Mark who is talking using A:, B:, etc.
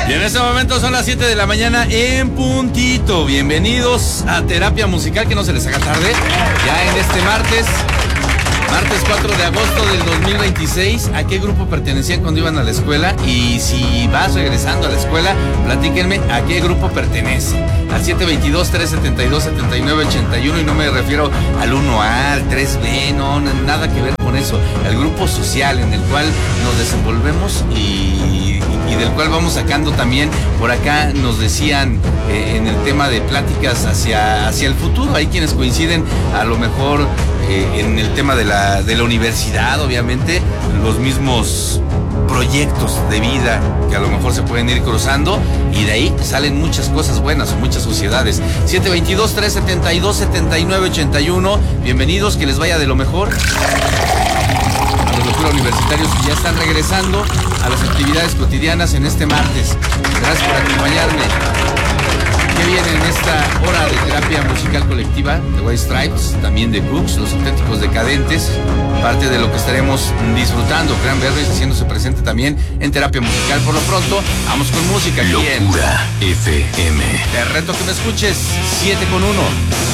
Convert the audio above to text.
A: Y en este momento son las 7 de la mañana en puntito. Bienvenidos a Terapia Musical, que no se les haga tarde. Ya en este martes 4 de agosto del 2026. ¿A qué grupo pertenecían cuando iban a la escuela? Y si vas regresando a la escuela, platíquenme a qué grupo pertenece. Al 722-372-7981, y no me refiero al 1A, al 3B, no, nada que ver con eso. El grupo social en el cual nos desenvolvemos y del cual vamos sacando también. Por acá nos decían en el tema de pláticas hacia el futuro. Hay quienes coinciden a lo mejor en el tema de la universidad, obviamente, los mismos proyectos de vida que a lo mejor se pueden ir cruzando, y de ahí salen muchas cosas buenas o muchas sociedades. 722-372-7981. Bienvenidos, que les vaya de lo mejor a los Locura Universitarios que ya están regresando a las actividades cotidianas en este martes. Gracias por acompañarme. ¿Qué viene en esta hora de terapia musical colectiva? De White Stripes, también de Cooks, Los Auténticos Decadentes, parte de lo que estaremos disfrutando. Cranberries haciéndose presente también en terapia musical. Por lo pronto, vamos con música aquí en
B: Locura FM.
A: Te reto que me escuches, 7 con 1.